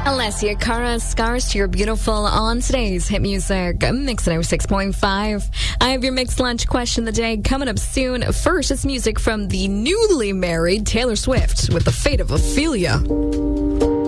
Alessia Cara, Scars to Your Beautiful on today's Hit Music Mix 106.5. I have your mixed lunch question of the day coming up soon. First, it's music from the newly married Taylor Swift with The Fate of Ophelia.